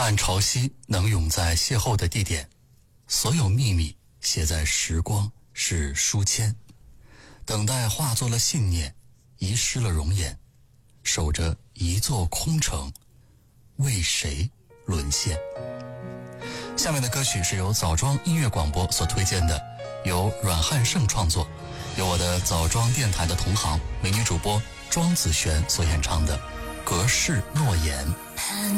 看潮汐能永在邂逅的地点，所有秘密写在时光是书签，等待化作了信念，遗失了容颜，守着一座空城，为谁沦陷？下面的歌曲是由枣庄音乐广播所推荐的，由阮汉胜创作，由我的枣庄电台的同行美女主播庄子璇所演唱的《隔世诺言》。